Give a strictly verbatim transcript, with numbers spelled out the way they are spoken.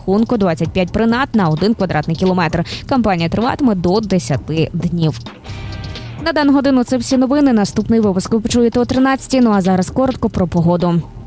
рахунку двадцять п'ять принад на один квадратний кілометр. Кампанія триватиме до десяти днів. На дану годину це всі новини. Наступний випуск ви почуєте о тринадцятій. Ну а зараз коротко про погоду.